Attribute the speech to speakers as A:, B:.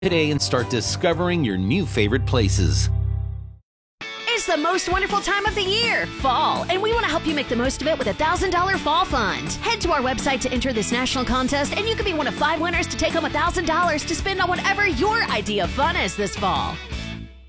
A: today and start discovering your new favorite places.
B: It's the most wonderful time of the year, fall, and we want to help you make the most of it with a $1,000 fall fund. Head to our website to enter this national contest, and you could be one of 5 winners to take home $1,000 to spend on whatever your idea of fun is this fall.